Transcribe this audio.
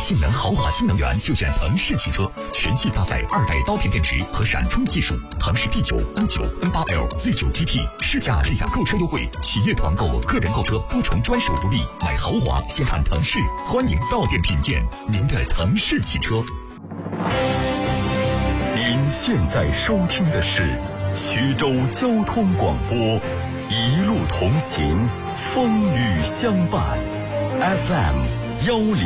性能豪华新能源就选腾势汽车，全系搭载2代刀片电池和闪充技术，腾势 T9、N9、N8L、Z9 GT，试驾立享购车优惠，企业团购、个人购车多重专属福利，买豪华先看腾势，欢迎到店品鉴您的腾势汽车。 您现在收听的是徐州交通广播，一路同行，风雨相伴，FM10。